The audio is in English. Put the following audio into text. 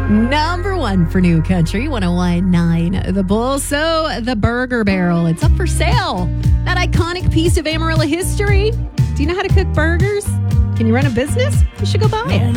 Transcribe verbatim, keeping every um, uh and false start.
Number one for New Country, one oh one point nine The Bull. So, the Burger Barrel, it's up for sale. That iconic piece of Amarillo history. Do you know how to cook burgers? Can you run a business? You should go buy it.